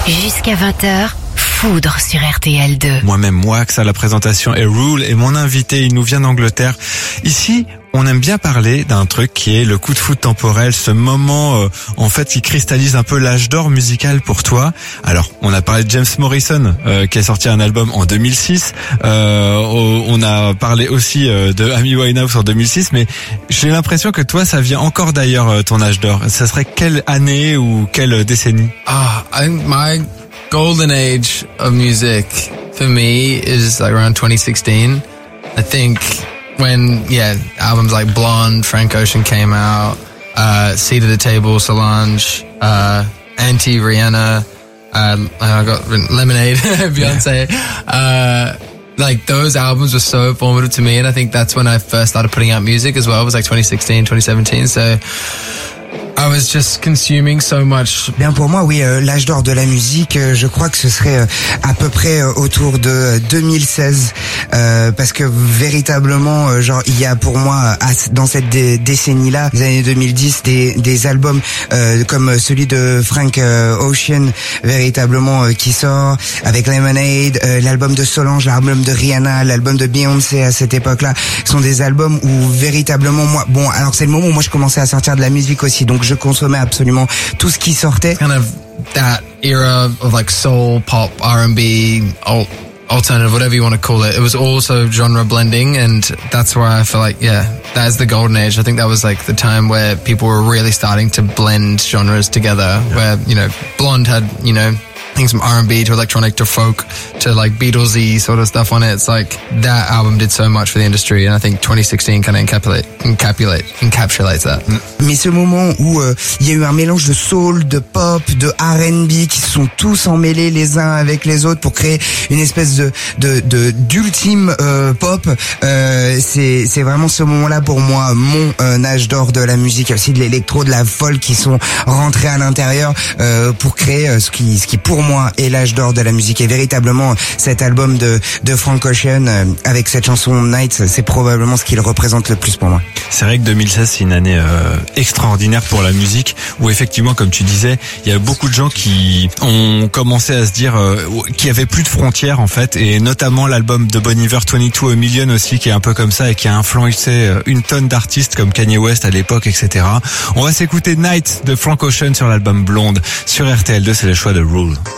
Jusqu'à 20h, Foudre sur RTL2. Moi-même, Wax à la présentation et Rule et mon invité, il nous vient d'Angleterre. Ici, on aime bien parler d'un truc qui est le coup de foudre temporel, ce moment en fait qui cristallise un peu l'âge d'or musical pour toi. Alors, on a parlé de James Morrison qui a sorti un album en 2006. On a parlé aussi de Amy Winehouse en 2006, mais j'ai l'impression que toi, ça vient encore d'ailleurs ton âge d'or. Ça serait quelle année ou quelle décennie? I think my golden age of music for me is like around 2016. I think when, albums like Blonde, Frank Ocean came out, Seat at the Table, Solange, Anti, Rihanna, I got Lemonade, Beyonce. Like those albums were so formative to me, and I think that's when I first started putting out music as well. It was like 2016, 2017. So I was just consuming so much. Bien pour moi, oui, l'âge d'or de la musique, je crois que ce serait à peu près autour de 2016, parce que véritablement, genre, il y a pour moi dans cette décennie-là, les années 2010, des albums comme celui de Frank Ocean, véritablement qui sort avec Lemonade, l'album de Solange, l'album de Rihanna, l'album de Beyoncé à cette époque-là, sont des albums où véritablement moi, bon, alors c'est le moment où moi je commençais à sortir de la musique aussi, donc je consommais absolument tout ce qui sortait. Kind of that era of like soul, pop, R&B, alternative, whatever you want to call it. It was also genre blending, and that's why I feel like, that's the golden age. I think that was like the time where people were really starting to blend genres together, where, Blonde had, things from R&B to electronic to folk to like Beatlesy sort of stuff on it. It's like that album did so much for the industry, and I think 2016 kind of encapsulates that. Mais ce moment où il y a eu un mélange de soul, de pop, de R&B qui se sont tous emmêlés les uns avec les autres pour créer une espèce d'ultime pop, c'est vraiment ce moment-là pour moi mon âge d'or de la musique. Il y a aussi de l'électro, de la folk qui sont rentrés à l'intérieur pour créer ce qui pour moi est l'âge d'or de la musique. Et véritablement cet album de Frank Ocean avec cette chanson Night, c'est probablement ce qu'il représente le plus pour moi. C'est vrai que 2016 c'est une année extraordinaire pour la musique, où effectivement, comme tu disais, il y a beaucoup de gens qui ont commencé à se dire qu'il y avait plus de frontières en fait, et notamment l'album de Bon Iver 22 A Million aussi, qui est un peu comme ça et qui a influencé une tonne d'artistes comme Kanye West à l'époque, etc. On va s'écouter Night de Frank Ocean sur l'album Blonde sur RTL2, c'est le choix de Rule.